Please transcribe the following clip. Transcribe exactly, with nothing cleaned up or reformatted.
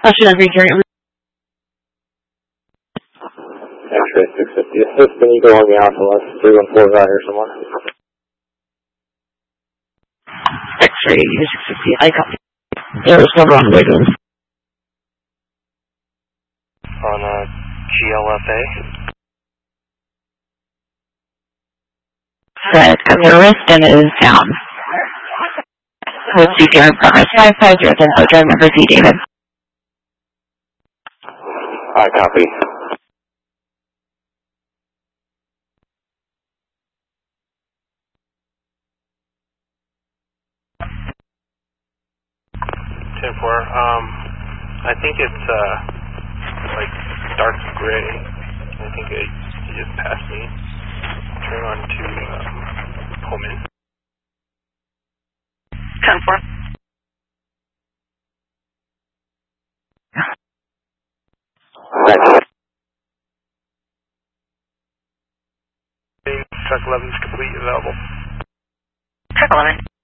I should have read your X-ray six fifty. Assist an Eagle on the Alpha unless three one four guy or someone. X-ray six fifty. I copy. There was no wrong way to on uh, G L F A. Fred, your wrist is down. With C P R progress five five zero, then drive number Z, David. I copy. ten four, um, I think it's, uh, like, dark gray. I think it, it just passed me. Turn on to, um, Pullman. ten four. Thanks. Truck eleven is complete, available. Truck eleven.